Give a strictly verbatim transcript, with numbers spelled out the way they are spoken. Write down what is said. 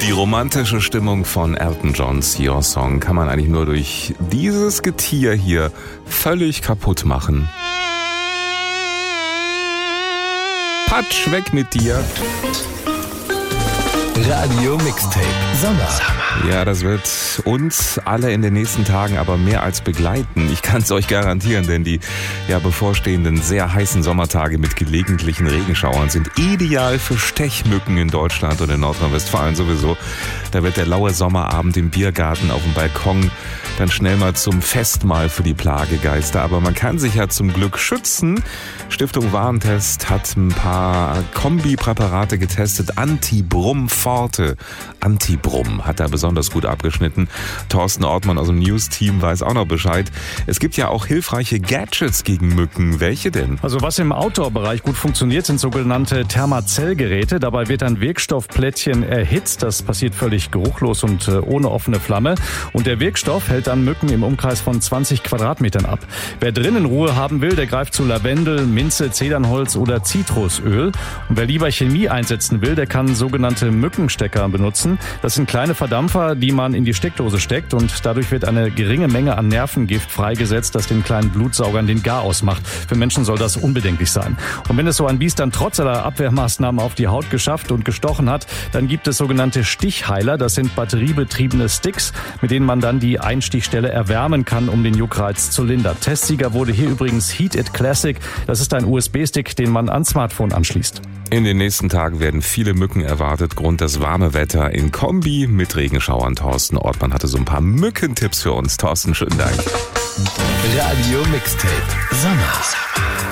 Die romantische Stimmung von Elton Johns Your Song kann man eigentlich nur durch dieses Getier hier völlig kaputt machen. Patsch, weg mit dir. Radio Mixtape Sommer. Ja, das wird uns alle in den nächsten Tagen aber mehr als begleiten. Ich kann es euch garantieren, denn die ja bevorstehenden sehr heißen Sommertage mit gelegentlichen Regenschauern sind ideal für Stechmücken in Deutschland und in Nordrhein-Westfalen sowieso. Da wird der laue Sommerabend im Biergarten auf dem Balkon dann schnell mal zum Festmahl für die Plagegeister. Aber man kann sich ja zum Glück schützen. Stiftung Warentest hat ein paar Kombipräparate getestet. Anti-Brumm Forte. Anti-Brumm hat da besonders gut abgeschnitten. Thorsten Ortmann aus dem News-Team weiß auch noch Bescheid. Es gibt ja auch hilfreiche Gadgets gegen Mücken. Welche denn? Also was im Outdoor-Bereich gut funktioniert, sind sogenannte Thermazellgeräte. Dabei wird ein Wirkstoffplättchen erhitzt. Das passiert völlig geruchlos und ohne offene Flamme. Und der Wirkstoff hält dann Mücken im Umkreis von zwanzig Quadratmetern ab. Wer drinnen Ruhe haben will, der greift zu Lavendel, Minze, Zedernholz oder Zitrusöl. Und wer lieber Chemie einsetzen will, der kann sogenannte Mückenstecker benutzen. Das sind kleine Verdampfer, die man in die Steckdose steckt und dadurch wird eine geringe Menge an Nervengift freigesetzt, das den kleinen Blutsaugern den Garaus macht. Für Menschen soll das unbedenklich sein. Und wenn es so ein Biest dann trotz aller Abwehrmaßnahmen auf die Haut geschafft und gestochen hat, dann gibt es sogenannte Stichheiler. Das sind batteriebetriebene Sticks, mit denen man dann die Einstichstelle erwärmen kann, um den Juckreiz zu lindern. Testsieger wurde hier übrigens Heat It Classic. Das ist ein U S B-Stick, den man ans Smartphone anschließt. In den nächsten Tagen werden viele Mücken erwartet, Grund das warme Wetter in Kombi mit Regenschauern. Thorsten Ortmann hatte so ein paar Mückentipps für uns. Thorsten, schönen Dank. Radio Mixtape Sommer.